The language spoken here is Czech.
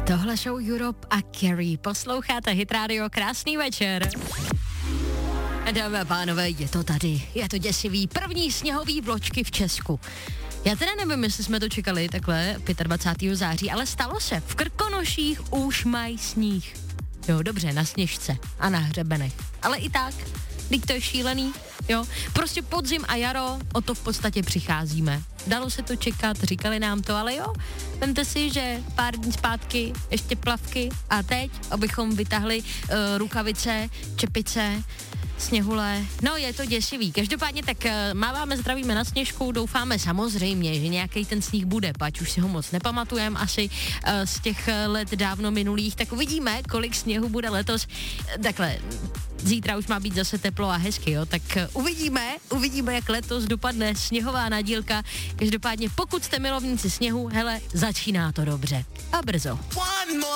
Tohle show Europe a Carrie. Posloucháte Hit Radio, krásný večer. Dámy a pánové, je to tady. Je to děsivý. První sněhový vločky v Česku. Já teda nevím, jestli jsme to čekali takhle 25. září, ale stalo se. V Krkonoších už mají sníh. Jo, dobře, na Sněžce a na hřebenech. Ale i tak, teď to je šílený, jo. Prostě podzim a jaro, o to v podstatě přicházíme. Dalo se to čekat, říkali nám to, ale jo, vemte si, že pár dní zpátky ještě plavky a teď, abychom vytáhli rukavice, čepice, sněhule, no je to děsivý. Každopádně tak máváme, zdravíme na Sněžku, doufáme samozřejmě, že nějaký ten sníh bude, pač už si ho moc nepamatujeme asi z těch let dávno minulých, tak uvidíme, kolik sněhu bude letos. Takhle, zítra už má být zase teplo a hezky, jo, tak uvidíme, jak letos dopadne sněhová nadílka. Každopádně pokud jste milovníci sněhu, hele, začíná to dobře. A brzo.